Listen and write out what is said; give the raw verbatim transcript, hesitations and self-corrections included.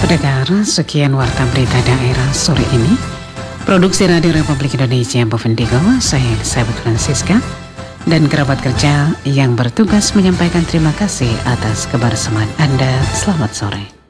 Pendengar, sekian warta berita daerah sore ini. Produksi Radio Republik Indonesia Bovendigo, saya Elizabeth Francisca, dan kerabat kerja yang bertugas menyampaikan terima kasih atas kebersamaan Anda. Selamat sore.